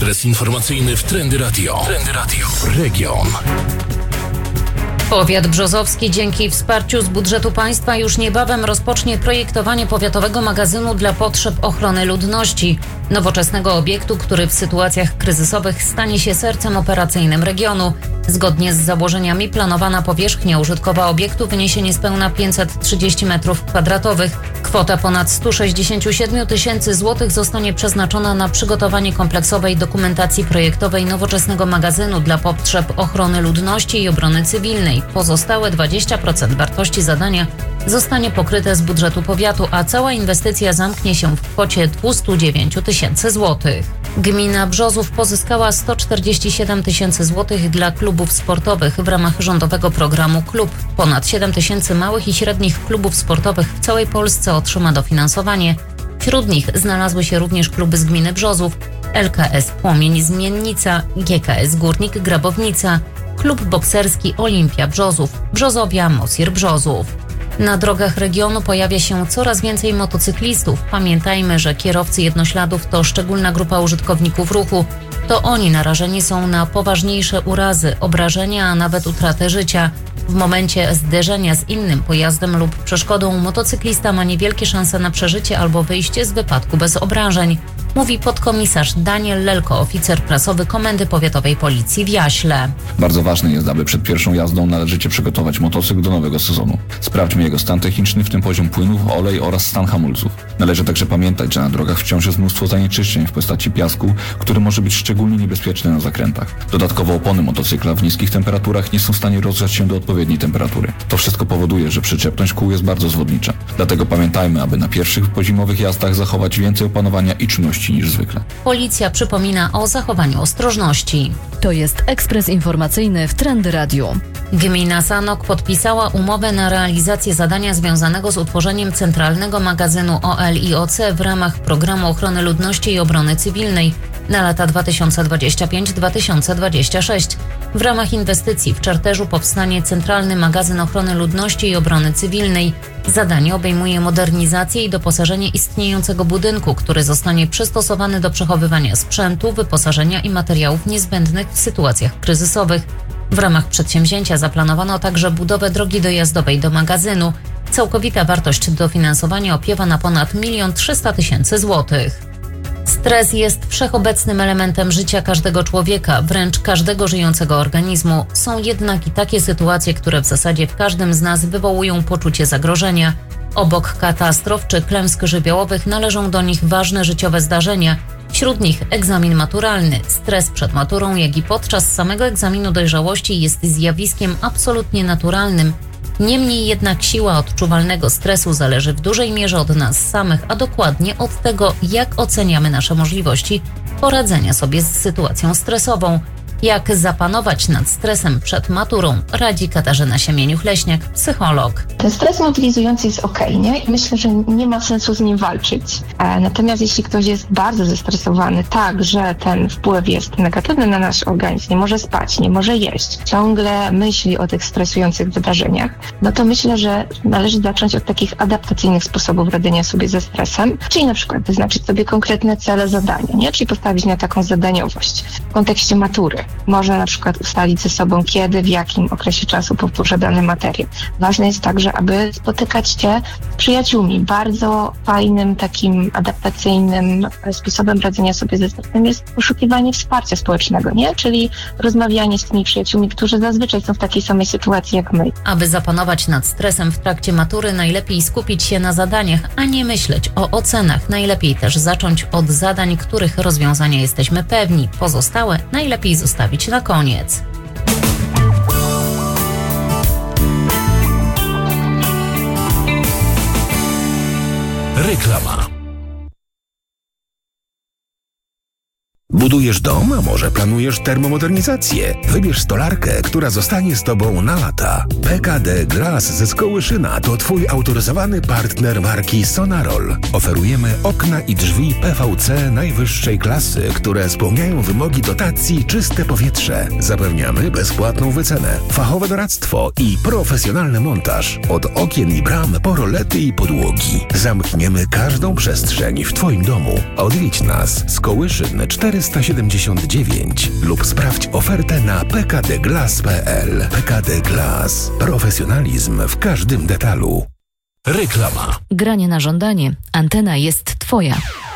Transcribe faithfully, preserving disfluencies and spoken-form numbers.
Ekspres informacyjny w Trendy Radio. Trendy Radio. Region. Powiat brzozowski dzięki wsparciu z budżetu państwa już niebawem rozpocznie projektowanie powiatowego magazynu dla potrzeb ochrony ludności. Nowoczesnego obiektu, który w sytuacjach kryzysowych stanie się sercem operacyjnym regionu. Zgodnie z założeniami planowana powierzchnia użytkowa obiektu wyniesie niespełna pięćset trzydzieści metrów kwadratowych. Kwota ponad sto sześćdziesiąt siedem tysięcy złotych zostanie przeznaczona na przygotowanie kompleksowej dokumentacji projektowej nowoczesnego magazynu dla potrzeb ochrony ludności i obrony cywilnej. Pozostałe dwadzieścia procent wartości zadania zostanie pokryte z budżetu powiatu, a cała inwestycja zamknie się w kwocie dwieście dziewięć tysięcy złotych. Gmina Brzozów pozyskała sto czterdzieści siedem tysięcy złotych dla klubów sportowych w ramach rządowego programu Klub. Ponad siedem tysięcy małych i średnich klubów sportowych w całej Polsce otrzyma dofinansowanie. Wśród nich znalazły się również kluby z gminy Brzozów, L K S Płomień Zmiennica, G K S Górnik Grabownica, klub bokserski Olimpia Brzozów, Brzozowia Mosir Brzozów. Na drogach regionu pojawia się coraz więcej motocyklistów. Pamiętajmy, że kierowcy jednośladów to szczególna grupa użytkowników ruchu. To oni narażeni są na poważniejsze urazy, obrażenia, a nawet utratę życia. W momencie zderzenia z innym pojazdem lub przeszkodą motocyklista ma niewielkie szanse na przeżycie albo wyjście z wypadku bez obrażeń, mówi podkomisarz Daniel Lelko, oficer prasowy Komendy Powiatowej Policji w Jaśle. Bardzo ważne jest, aby przed pierwszą jazdą należycie przygotować motocykl do nowego sezonu. Sprawdźmy jego stan techniczny, w tym poziom płynów, olej oraz stan hamulców. Należy także pamiętać, że na drogach wciąż jest mnóstwo zanieczyszczeń w postaci piasku, który może być szczególnie niebezpieczny na zakrętach. Dodatkowo opony motocykla w niskich temperaturach nie są w stanie rozgrzać się do odpowiedniej temperatury. To wszystko powoduje, że przyczepność kół jest bardzo zwodnicza. Dlatego pamiętajmy, aby na pierwszych pozimowych jazdach zachować więcej opanowania i czujności niż zwykle. Policja przypomina o zachowaniu ostrożności. To jest ekspres informacyjny w Trendy Radio. Gmina Sanok podpisała umowę na realizację zadania związanego z utworzeniem centralnego magazynu O L i O C w ramach Programu Ochrony Ludności i Obrony Cywilnej na lata dwa tysiące dwudziesty piąty do dwa tysiące dwudziestego szóstego. W ramach inwestycji w Czarterzu powstanie Centralny Magazyn Ochrony Ludności i Obrony Cywilnej. Zadanie obejmuje modernizację i doposażenie istniejącego budynku, który zostanie przystosowany do przechowywania sprzętu, wyposażenia i materiałów niezbędnych w sytuacjach kryzysowych. W ramach przedsięwzięcia zaplanowano także budowę drogi dojazdowej do magazynu. Całkowita wartość dofinansowania opiewa na ponad milion trzysta tysięcy złotych. Stres jest wszechobecnym elementem życia każdego człowieka, wręcz każdego żyjącego organizmu. Są jednak i takie sytuacje, które w zasadzie w każdym z nas wywołują poczucie zagrożenia. Obok katastrof czy klęsk żywiołowych należą do nich ważne życiowe zdarzenia. Wśród nich egzamin maturalny. Stres przed maturą, jak i podczas samego egzaminu dojrzałości jest zjawiskiem absolutnie naturalnym. Niemniej jednak siła odczuwalnego stresu zależy w dużej mierze od nas samych, a dokładnie od tego, jak oceniamy nasze możliwości poradzenia sobie z sytuacją stresową. Jak zapanować nad stresem przed maturą, radzi Katarzyna Siemieniuk-Leśniak, psycholog. Ten stres mobilizujący jest okej, nie? I myślę, że nie ma sensu z nim walczyć. E, natomiast jeśli ktoś jest bardzo zestresowany tak, że ten wpływ jest negatywny na nasz organizm, nie może spać, nie może jeść, ciągle myśli o tych stresujących wydarzeniach, no to myślę, że należy zacząć od takich adaptacyjnych sposobów radzenia sobie ze stresem, czyli na przykład wyznaczyć sobie konkretne cele, zadania, nie? Czyli postawić na taką zadaniowość w kontekście matury. Można na przykład ustalić ze sobą, kiedy, w jakim okresie czasu powtórzę dany materiał. Ważne jest także, aby spotykać się z przyjaciółmi. Bardzo fajnym, takim adaptacyjnym sposobem radzenia sobie ze stresem jest poszukiwanie wsparcia społecznego, nie? Czyli rozmawianie z tymi przyjaciółmi, którzy zazwyczaj są w takiej samej sytuacji jak my. Aby zapanować nad stresem w trakcie matury, najlepiej skupić się na zadaniach, a nie myśleć o ocenach. Najlepiej też zacząć od zadań, których rozwiązania jesteśmy pewni. Pozostałe najlepiej zostawić na koniec. Reklama. Budujesz dom, a może planujesz termomodernizację? Wybierz stolarkę, która zostanie z Tobą na lata. P K D Glas ze Skołyszyna to Twój autoryzowany partner marki Sonarol. Oferujemy okna i drzwi P V C najwyższej klasy, które spełniają wymogi dotacji Czyste Powietrze. Zapewniamy bezpłatną wycenę, fachowe doradztwo i profesjonalny montaż. Od okien i bram po rolety i podłogi. Zamkniemy każdą przestrzeń w Twoim domu. Odwiedź nas. Skołyszyn czterysta trzysta siedemdziesiąt dziewięć lub sprawdź ofertę na p k d glass kropka p l. P K D Glass. Profesjonalizm w każdym detalu. Reklama. Granie na żądanie. Antena jest Twoja.